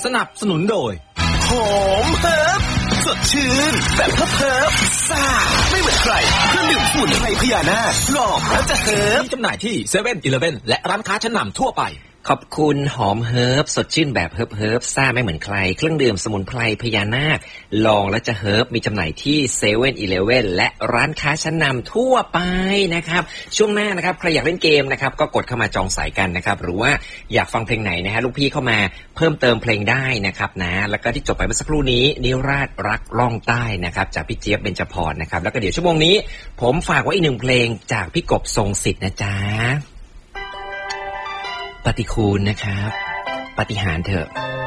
นับสนุนโดยหอมเฮิร์บสดชื่นแบบเฮิร์บซ่าไม่เหมือนใครเครื่องดื่มสมุนไพรพญานาคลองแล้วจะเฮิร์บมีจำหน่ายที่เซเว่นอีเลฟเว่นและร้านค้าชั้นนำทั่วไปขอบคุณหอมเฮิร์บสดชื่นแบบเฮิร์บซ่าไม่เหมือนใครเครื่องดื่มสมุนไพรพญานาคลองและจะเฮิร์บมีจำหน่ายที่เซเว่นอีเลฟเว่นและร้านค้าชั้นนำทั่วไปนะครับช่วงหน้านะครับใครอยากเล่นเกมนะครับก็กดเข้ามาจองสายกันนะครับหรือว่าอยากฟังเพลงไหนนะฮะลูกพี่เข้ามาเพิ่มเติมเพลงได้นะครับนะแล้วก็ที่จบไปเมื่อสักครู่นี้นิราศรักล่องใต้นะครับจากพี่เจี๊ยบเบญจพรนะครับแล้วก็เดี๋ยวชั่วโมงนี้ผมฝากไว้อีกหนึ่งเพลงจากพี่กบทรงสิทธิ์นะจ๊ะปฏิคูณนะครับปฏิหารเถอะ